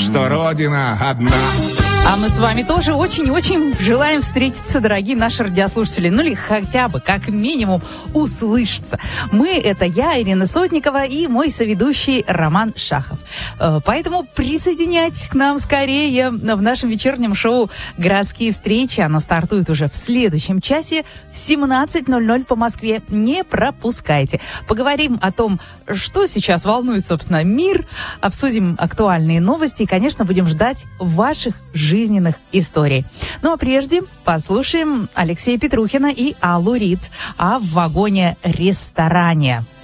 что Родина одна. А мы с вами тоже очень-очень желаем встретиться, дорогие наши радиослушатели. Ну или хотя бы, как минимум, услышаться. Мы — это я, Ирина Сотникова, и мой соведущий Роман Шахов. Поэтому присоединяйтесь к нам скорее в нашем вечернем шоу «Городские встречи». Оно стартует уже в следующем часе в 17:00 по Москве. Не пропускайте. Поговорим о том, что сейчас волнует, собственно, мир. Обсудим актуальные новости и, конечно, будем ждать ваших жизненных историй. Ну а прежде послушаем Алексея Петрухина и Аллу Рид о вагоне-ресторане.